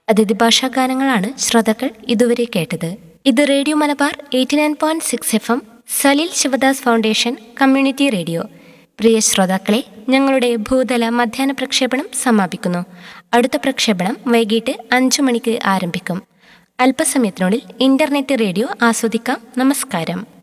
അതിഥി ഭാഷാ ഗാനങ്ങളാണ് ശ്രോതാക്കൾ ഇതുവരെ കേട്ടത്. ഇത് radio Malabar 89.6 FM, Saleel Sivadas foundation community radio. പ്രിയ ശ്രോതാക്കളെ, ഞങ്ങളുടെ ഭൂതല മധ്യാഹ്ന പ്രക്ഷേപണം സമാപിക്കുന്നു. അടുത്ത പ്രക്ഷേപണം വൈകിട്ട് 5 മണിക്ക് ആരംഭിക്കും. അല്പസമയത്തിനുള്ളിൽ ഇന്റർനെറ്റ് റേഡിയോ ആസ്വദിക്കാം. നമസ്കാരം.